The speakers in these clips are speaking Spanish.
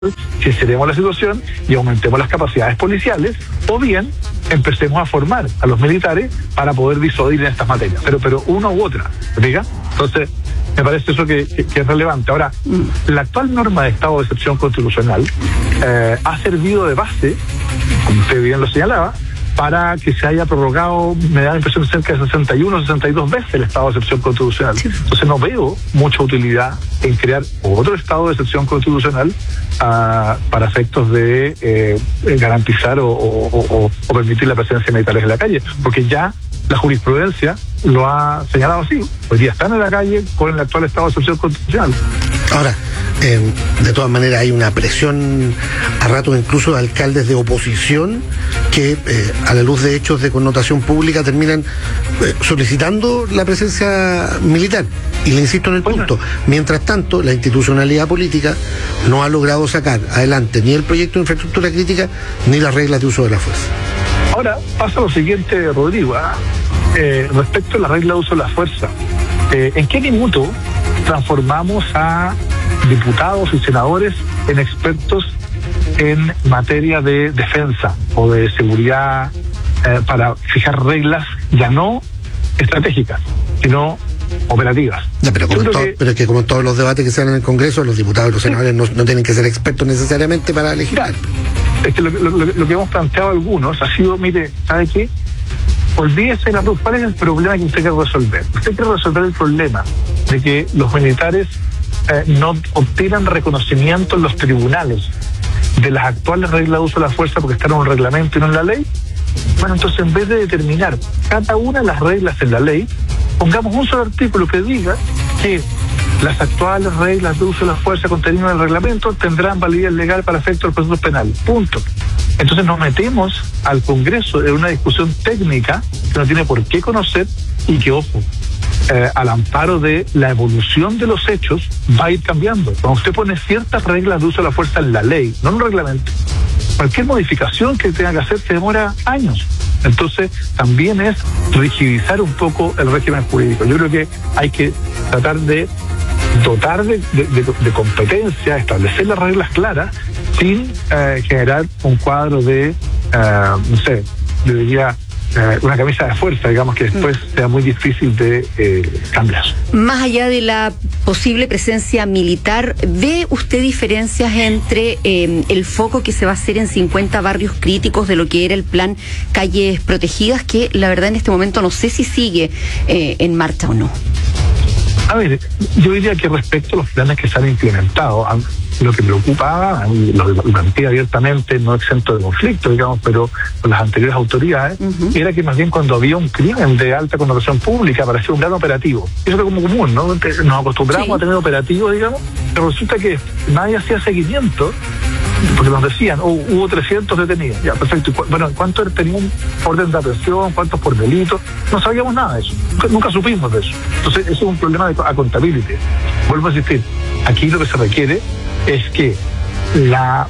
sinceremos la situación y aumentemos las capacidades policiales, o bien empecemos a formar a los militares para poder disuadir en estas materias, pero una u otra, ¿diga? Entonces, me parece eso que es relevante. Ahora, la actual norma de estado de excepción constitucional ha servido de base, como usted bien lo señalaba, para que se haya prorrogado, me da la impresión, cerca de 61 o 62 veces el estado de excepción constitucional. Sí. Entonces no veo mucha utilidad en crear otro estado de excepción constitucional para efectos de garantizar o permitir la presencia de militares en la calle, porque ya la jurisprudencia lo ha señalado así. Hoy día están en la calle con el actual estado de excepción constitucional. Ahora, de todas maneras hay una presión a ratos incluso de alcaldes de oposición que a la luz de hechos de connotación pública terminan solicitando la presencia militar. Y le insisto en el punto, mientras tanto la institucionalidad política no ha logrado sacar adelante ni el proyecto de infraestructura crítica ni las reglas de uso de la fuerza. Ahora pasa lo siguiente, Rodrigo, respecto a la regla de uso de la fuerza. ¿En qué minuto transformamos a diputados y senadores en expertos en materia de defensa o de seguridad para fijar reglas ya no estratégicas, sino operativas? No, pero es que como en todos los debates que se dan en el Congreso, los diputados y los senadores no tienen que ser expertos necesariamente para legislar. Es que lo que hemos planteado algunos ha sido, mire, ¿sabe qué? Olvídese de cuál es el problema que usted quiere resolver. Usted quiere resolver el problema de que los militares no obtienen reconocimiento en los tribunales de las actuales reglas de uso de la fuerza porque están en un reglamento y no en la ley. Bueno, entonces en vez de determinar cada una de las reglas en la ley, pongamos un solo artículo que diga que las actuales reglas de uso de la fuerza contenidas en el reglamento tendrán validez legal para efectos del proceso penal. Punto. Entonces nos metemos al Congreso en una discusión técnica que no tiene por qué conocer y que, ojo, al amparo de la evolución de los hechos va a ir cambiando. Cuando usted pone ciertas reglas de uso de la fuerza en la ley, no en un reglamento, cualquier modificación que tenga que hacer se demora años. Entonces también es rigidizar un poco el régimen jurídico. Yo creo que hay que tratar de dotar de competencia, establecer las reglas claras sin generar un cuadro de, no sé, yo diría una camisa de fuerza, digamos, que después sea muy difícil de cambiar. Más allá de la posible presencia militar, ¿ve usted diferencias entre el foco que se va a hacer en 50 barrios críticos de lo que era el plan Calles Protegidas, que la verdad en este momento no sé si sigue en marcha o no? A ver, yo diría que respecto a los planes que se han implementado, lo que preocupaba, lo planteé abiertamente, no exento de conflicto, digamos, pero con las anteriores autoridades, era que más bien cuando había un crimen de alta connotación pública aparecía un plan operativo. Eso era como común, ¿no? Nos acostumbramos a tener operativos, digamos, pero resulta que nadie hacía seguimiento, porque nos decían, hubo 300 detenidos. Ya, perfecto. Bueno, ¿cuántos tenían orden de aprehensión? ¿Cuántos por delito? No sabíamos nada de eso. Nunca supimos de eso. Entonces, eso es un problema de accountability. Vuelvo a insistir, aquí lo que se requiere es que la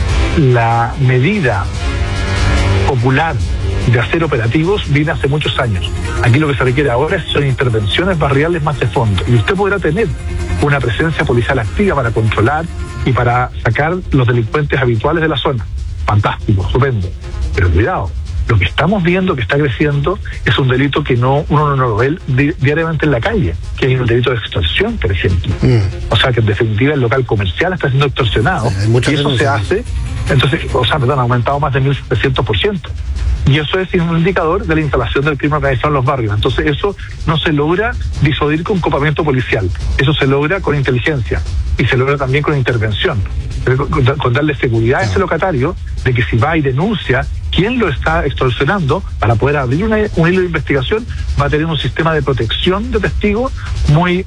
medida popular de hacer operativos viene hace muchos años. Aquí lo que se requiere ahora son intervenciones barriales más de fondo. Y usted podrá tener una presencia policial activa para controlar y para sacar los delincuentes habituales de la zona. Fantástico, estupendo. Pero cuidado, lo que estamos viendo que está creciendo es un delito que uno no lo ve diariamente en la calle, que es el delito de extorsión, por ejemplo. O sea, que en definitiva el local comercial está siendo extorsionado, y eso se hace, entonces, ha aumentado más de 1.700%. Y eso es un indicador de la instalación del crimen organizado en los barrios. Entonces eso no se logra disuadir con copamiento policial, eso se logra con inteligencia y se logra también con intervención, con darle seguridad a ese locatario de que si va y denuncia quién lo está extorsionando, para poder abrir un hilo de investigación, va a tener un sistema de protección de testigos muy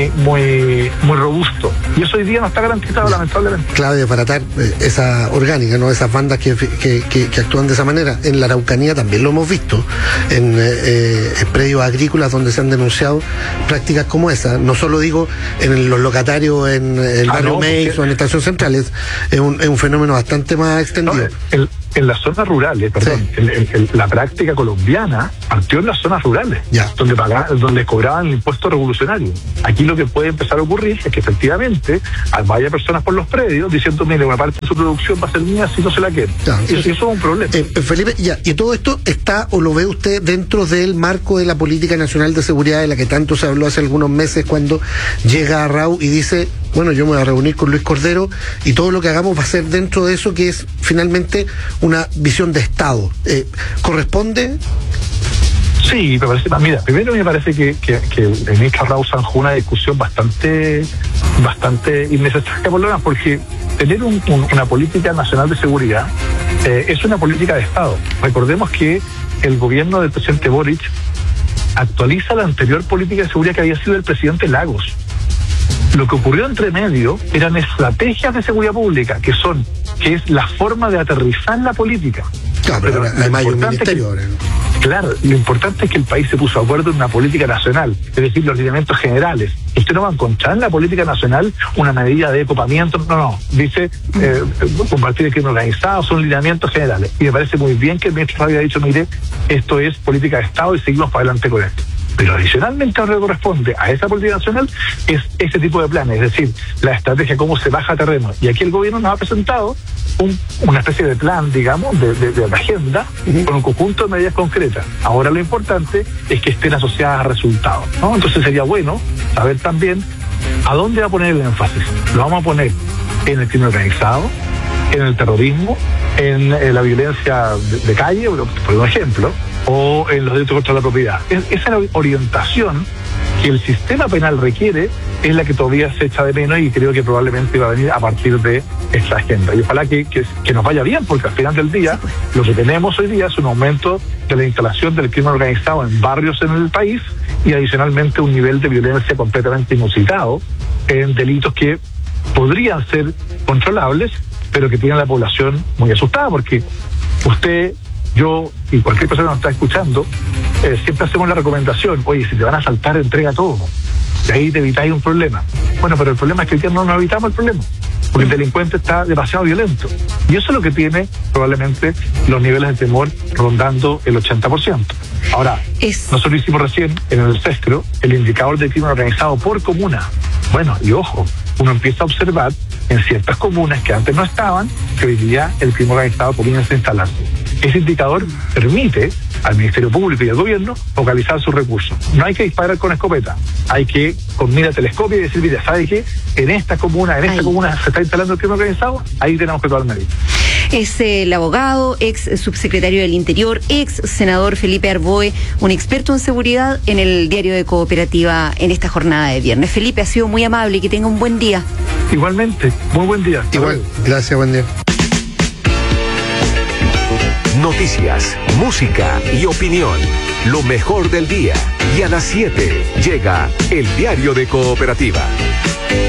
robusto. Y eso hoy día no está garantizado, lamentablemente. Claudia, para atar esa orgánica, ¿no? Esas bandas que actúan de esa manera. En la Araucanía también lo hemos visto, en predios agrícolas donde se han denunciado prácticas como esa. No solo digo en los locatarios en el barrio Meis o en Estación Central, es un fenómeno bastante más extendido. en las zonas rurales, perdón, la práctica colombiana partió en las zonas rurales, donde cobraban el impuesto revolucionario. Aquí lo que puede empezar a ocurrir es que efectivamente vaya personas por los predios diciendo, mire, una parte de su producción va a ser mía si no se la quiere. Y eso es un problema. Felipe, y todo esto está, o lo ve usted, dentro del marco de la política nacional de seguridad de la que tanto se habló hace algunos meses, cuando llega Arrau y dice, bueno, yo me voy a reunir con Luis Cordero y todo lo que hagamos va a ser dentro de eso, que es finalmente una visión de Estado. ¿Corresponde? Sí, me parece. Mira, primero me parece que el ministro Arrau zanjó una discusión bastante innecesaria, por lo menos, porque tener una política nacional de seguridad es una política de Estado. Recordemos que el gobierno del presidente Boric actualiza la anterior política de seguridad que había sido del presidente Lagos. Lo que ocurrió entre medio eran estrategias de seguridad pública, que es la forma de aterrizar la política. Claro, pero además hay un ministerio ahora, ¿no? Claro, lo importante es que el país se puso de acuerdo en una política nacional, es decir, los lineamientos generales. Usted no va a encontrar en la política nacional una medida de copamiento, no. Dice combatir el crimen organizado, son lineamientos generales. Y me parece muy bien que el ministro había dicho, mire, esto es política de Estado y seguimos para adelante con esto. Pero adicionalmente ahora corresponde a esa política nacional es ese tipo de planes, es decir, la estrategia, cómo se baja a terreno. Y aquí el gobierno nos ha presentado una especie de plan, digamos, de agenda, con un conjunto de medidas concretas. Ahora lo importante es que estén asociadas a resultados, ¿no? Entonces sería bueno saber también a dónde va a poner el énfasis. Lo vamos a poner en el crimen organizado, en el terrorismo, en la violencia de calle, por ejemplo, o en los delitos contra la propiedad. Esa orientación que el sistema penal requiere es la que todavía se echa de menos y creo que probablemente va a venir a partir de esta agenda. Y ojalá que nos vaya bien, porque al final del día lo que tenemos hoy día es un aumento de la instalación del crimen organizado en barrios en el país y adicionalmente un nivel de violencia completamente inusitado en delitos que podrían ser controlables, pero que tienen a la población muy asustada, porque usted, yo y cualquier persona que nos está escuchando, siempre hacemos la recomendación, oye, si te van a asaltar, entrega todo, y ahí te evitáis un problema. Bueno, pero el problema es que hoy día no nos evitamos el problema, porque el delincuente está demasiado violento, y eso es lo que tiene probablemente los niveles de temor rondando el 80%. Ahora, nosotros hicimos recién en el CESCRO el indicador de crimen organizado por comuna. Bueno, y ojo, uno empieza a observar en ciertas comunas que antes no estaban, que hoy día el crimen organizado comienza a instalarse. Ese indicador permite al Ministerio Público y al gobierno focalizar sus recursos. No hay que disparar con escopeta, hay que con mira telescopio y decir, mira, ¿sabe qué? En esta comuna se está instalando el crimen organizado, ahí tenemos que tomar medidas. Es el abogado, ex subsecretario del Interior, ex senador Felipe Arboe, un experto en seguridad en el Diario de Cooperativa en esta jornada de viernes. Felipe, ha sido muy amable y que tenga un buen día. Igualmente, muy buen día. Igual, gracias, buen día. Noticias, música y opinión. Lo mejor del día. Y a las 7 llega el Diario de Cooperativa.